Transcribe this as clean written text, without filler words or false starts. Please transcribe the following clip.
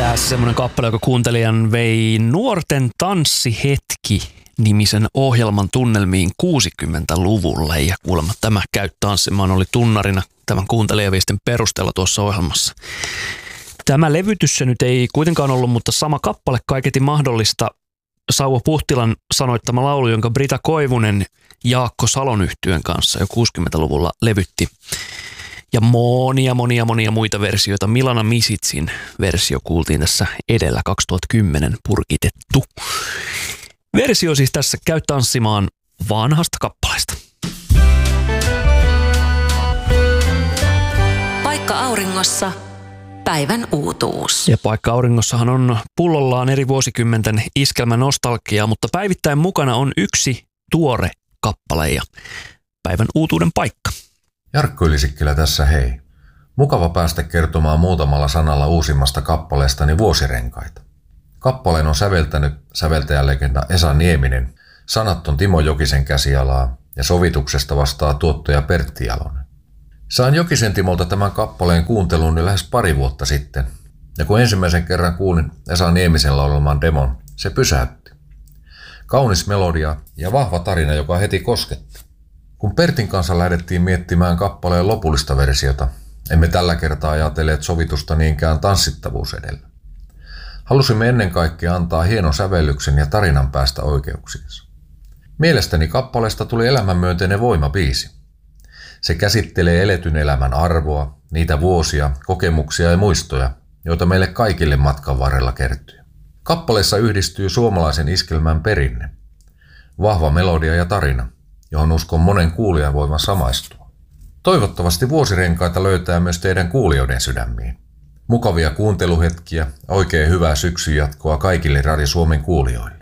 Tässä semmoinen kappale, joka kuuntelijan vei Nuorten tanssihetki-nimisen ohjelman tunnelmiin 60-luvulle. Ja kuulemma tämä Käy tanssimaan oli tunnarina tämän kuuntelijaviestin perusteella tuossa ohjelmassa. Tämä levytys se nyt ei kuitenkaan ollut, mutta sama kappale kaiketi mahdollista. Sauvo Puhtilan sanoittama laulu, jonka Brita Koivunen Jaakko Salon yhtyön kanssa jo 60-luvulla levytti. Ja monia muita versioita. Milana Misitsin versio kuultiin tässä edellä 2010 purkitettu. Versio siis tässä Käy tanssimaan vanhasta kappaleesta. Paikka auringossa. Päivän uutuus. Ja Paikka aurinkossahan on pullollaan eri vuosikymmenten iskelmänostalgiaa, mutta päivittäin mukana on yksi tuore kappale ja päivän uutuuden paikka. Jarkko Ylisikkilä tässä hei. Mukava päästä kertomaan muutamalla sanalla uusimmasta kappaleestani Vuosirenkaita. Kappaleen on säveltänyt säveltäjälegenda Esa Nieminen, sanat on Timo Jokisen käsialaa ja sovituksesta vastaa tuottaja Pertti Jalonen. Sain Jokisen Timolta tämän kappaleen kuunteluun jo lähes pari vuotta sitten, ja kun ensimmäisen kerran kuulin Esa Niemisen laulaman demon, se pysäytti. Kaunis melodia ja vahva tarina, joka heti kosketti. Kun Pertin kanssa lähdettiin miettimään kappaleen lopullista versiota, emme tällä kertaa ajatelleet sovitusta niinkään tanssittavuus edellä. Halusimme ennen kaikkea antaa hienon sävellyksen ja tarinan päästä oikeuksiinsa. Mielestäni kappaleesta tuli elämänmyönteinen voimabiisi. Se käsittelee eletyn elämän arvoa, niitä vuosia, kokemuksia ja muistoja, joita meille kaikille matkan varrella kertyy. Kappaleessa yhdistyy suomalaisen iskelmän perinne, vahva melodia ja tarina, johon uskon monen kuulijan voivan samaistua. Toivottavasti Vuosirenkaita löytää myös teidän kuulijoiden sydämiin. Mukavia kuunteluhetkiä, oikein hyvää syksyn jatkoa kaikille Radio Suomen kuulijoille.